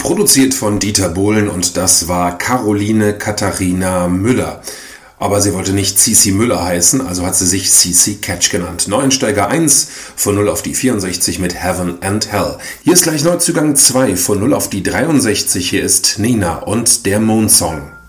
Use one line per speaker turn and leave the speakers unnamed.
Produziert von Dieter Bohlen und das war Caroline Katharina Müller. Aber sie wollte nicht Cici Müller heißen, also hat sie sich Cici Catch genannt. Neuensteiger 1 von 0 auf die 64 mit Heaven and Hell. Hier ist gleich Neuzugang 2 von 0 auf die 63. Hier ist Nina und der Mondsong.